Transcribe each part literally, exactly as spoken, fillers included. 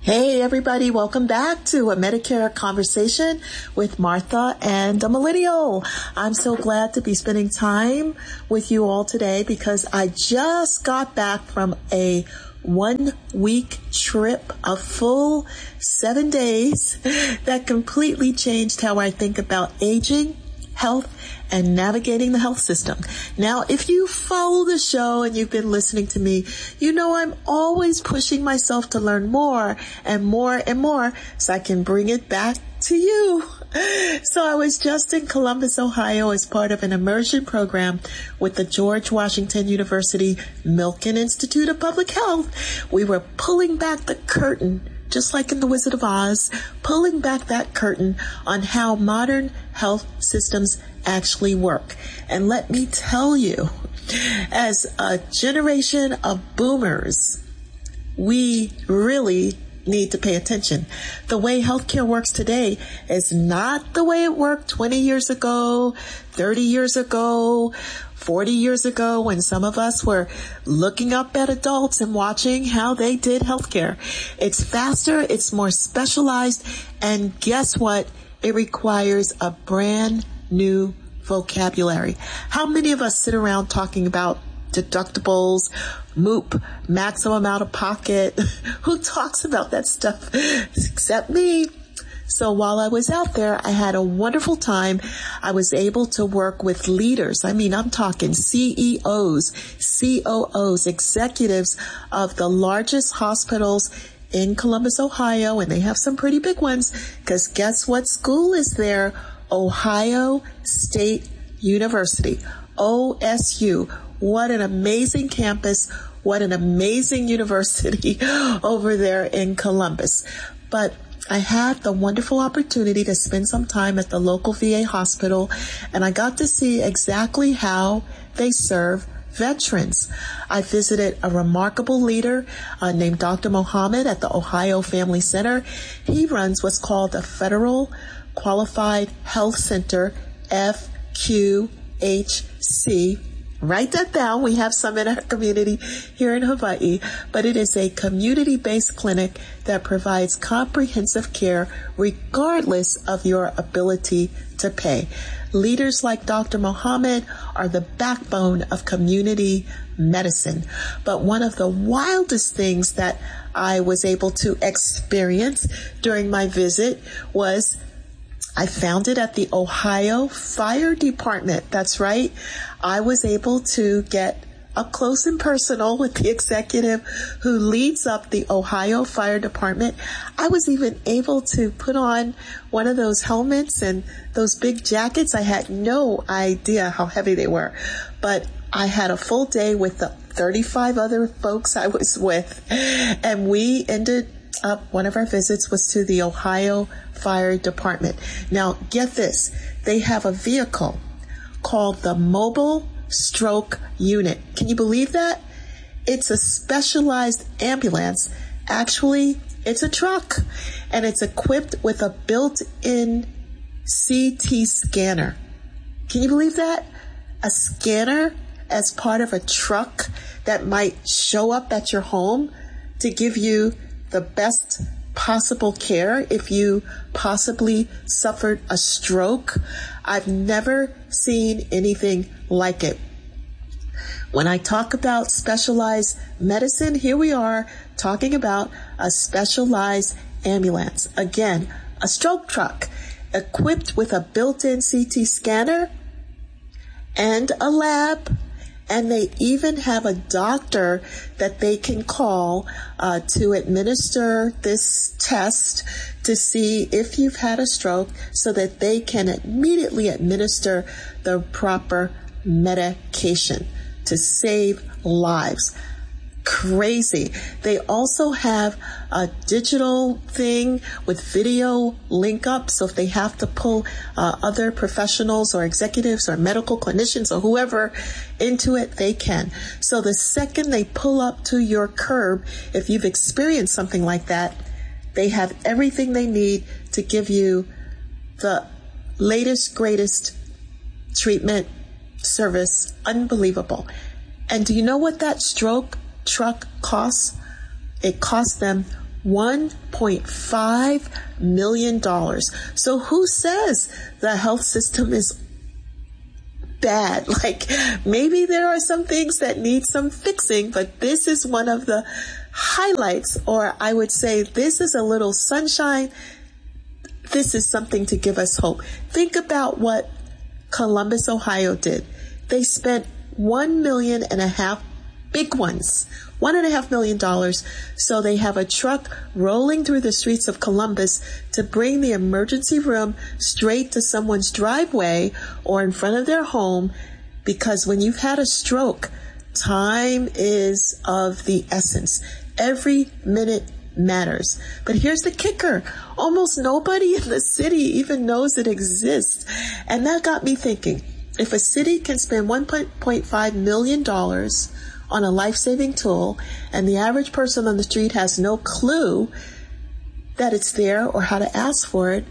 Hey everybody, welcome back to a Medicare conversation with Martha and a millennial. I'm so glad to be spending time with you all today because I just got back from a one week trip, a full seven days that completely changed how I think about aging, health, and navigating the health system. Now, if you follow the show and you've been listening to me, you know I'm always pushing myself to learn more and more and more so I can bring it back to you. So I was just in Columbus, Ohio as part of an immersion program with the George Washington University Milken Institute of Public Health. We were pulling back the curtain, just like in The Wizard of Oz, pulling back that curtain on how modern health systems actually work. And let me tell you, as a generation of boomers, we really need to pay attention. The way healthcare works today is not the way it worked twenty years ago, thirty years ago, forty years ago, when some of us were looking up at adults and watching how they did healthcare. It's faster, it's more specialized, and guess what? It requires a brand new vocabulary. How many of us sit around talking about deductibles, M O O P, maximum out of pocket? Who talks about that stuff except me? So while I was out there, I had a wonderful time. I was able to work with leaders. I mean, I'm talking C E Os, C O Os, executives of the largest hospitals in Columbus, Ohio, and they have some pretty big ones because guess what school is there? Ohio State University, O S U. What an amazing campus. What an amazing university over there in Columbus. But I had the wonderful opportunity to spend some time at the local V A hospital, and I got to see exactly how they serve veterans. I visited a remarkable leader uh, named Doctor Mohammed at the Ohio Family Center. He runs what's called the Federal Qualified Health Center, F Q H C. Write that down. We have some in our community here in Hawaii, but it is a community-based clinic that provides comprehensive care regardless of your ability to pay. Leaders like Doctor Mohammed are the backbone of community medicine. But one of the wildest things that I was able to experience during my visit was I found it at the Ohio Fire Department. That's right. I was able to get up close and personal with the executive who leads up the Ohio Fire Department. I was even able to put on one of those helmets and those big jackets. I had no idea how heavy they were, but I had a full day with the thirty-five other folks I was with, and we ended up, one of our visits was to the Ohio Fire Department. Now, get this. They have a vehicle called the Mobile Stroke Unit. Can you believe that? It's a specialized ambulance. Actually, it's a truck, and it's equipped with a built-in C T scanner. Can you believe that? A scanner as part of a truck that might show up at your home to give you the best possible care if you possibly suffered a stroke. I've never seen anything like it. When I talk about specialized medicine, here we are talking about a specialized ambulance. Again, a stroke truck equipped with a built-in C T scanner and a lab. And they even have a doctor that they can call uh, to administer this test to see if you've had a stroke so that they can immediately administer the proper medication to save lives. Crazy. They also have a digital thing with video link up. So if they have to pull uh, other professionals or executives or medical clinicians or whoever into it, they can. So the second they pull up to your curb, if you've experienced something like that, they have everything they need to give you the latest, greatest treatment, service. Unbelievable. And do you know what that stroke truck costs? It costs them one point five million dollars. So who says the health system is bad? Like, maybe there are some things that need some fixing, but this is one of the highlights, or I would say this is a little sunshine. This is something to give us hope. Think about what Columbus, Ohio did. They spent one million and a half, big ones, one and a half million dollars. So they have a truck rolling through the streets of Columbus to bring the emergency room straight to someone's driveway or in front of their home. Because when you've had a stroke, time is of the essence. Every minute matters. But here's the kicker. Almost nobody in the city even knows it exists. And that got me thinking, if a city can spend one point five million dollars on a life-saving tool and the average person on the street has no clue that it's there or how to ask for it,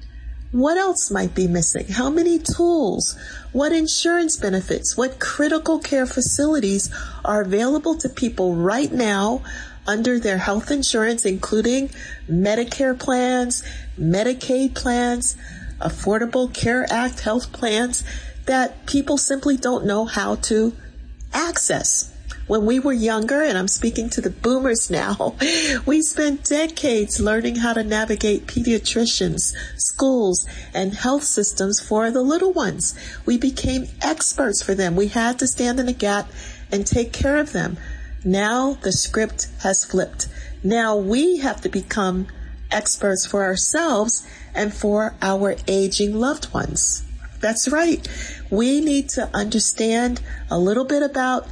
what else might be missing? How many tools? What insurance benefits? What critical care facilities are available to people right now under their health insurance, including Medicare plans, Medicaid plans, Affordable Care Act health plans that people simply don't know how to access? When we were younger, and I'm speaking to the boomers now, we spent decades learning how to navigate pediatricians, schools, and health systems for the little ones. We became experts for them. We had to stand in the gap and take care of them. Now the script has flipped. Now we have to become experts for ourselves and for our aging loved ones. That's right. We need to understand a little bit about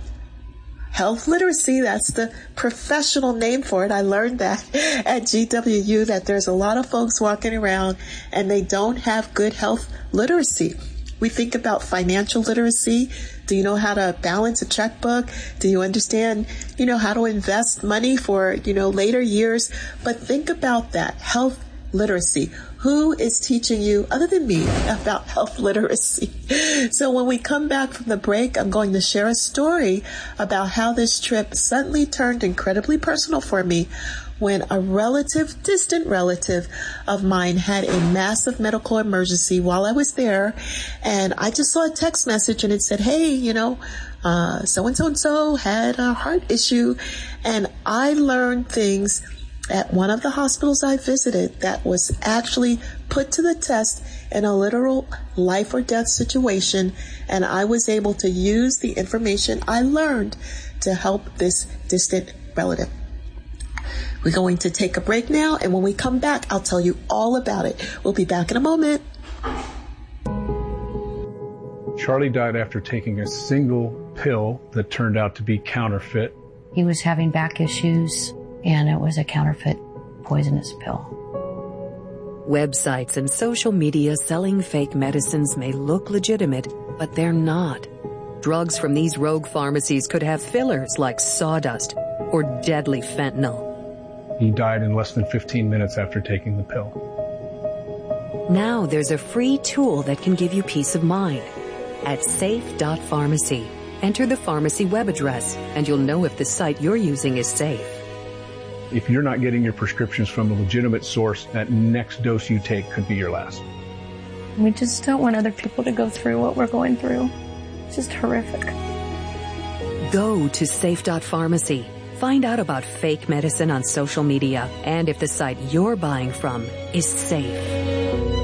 health literacy. That's the professional name for it. I learned that at G W U, that there's a lot of folks walking around and they don't have good health literacy. We think about financial literacy. Do you know how to balance a checkbook? Do you understand, you know, how to invest money for, you know, later years? But think about that, health literacy. Who is teaching you, other than me, about health literacy? So when we come back from the break, I'm going to share a story about how this trip suddenly turned incredibly personal for me when a relative, distant relative of mine had a massive medical emergency while I was there. And I just saw a text message and it said, hey, you know, uh, so-and-so and so had a heart issue. And I learned things at one of the hospitals I visited that was actually put to the test in a literal life or death situation. And I was able to use the information I learned to help this distant relative. We're going to take a break now, and when we come back, I'll tell you all about it. We'll be back in a moment. Charlie died after taking a single pill that turned out to be counterfeit. He was having back issues, and it was a counterfeit poisonous pill. Websites and social media selling fake medicines may look legitimate, but they're not. Drugs from these rogue pharmacies could have fillers like sawdust or deadly fentanyl. He died in less than fifteen minutes after taking the pill. Now there's a free tool that can give you peace of mind. At safe dot pharmacy, enter the pharmacy web address, and you'll know if the site you're using is safe. If you're not getting your prescriptions from a legitimate source, that next dose you take could be your last. We just don't want other people to go through what we're going through. It's just horrific. Go to safe dot pharmacy. Find out about fake medicine on social media and if the site you're buying from is safe.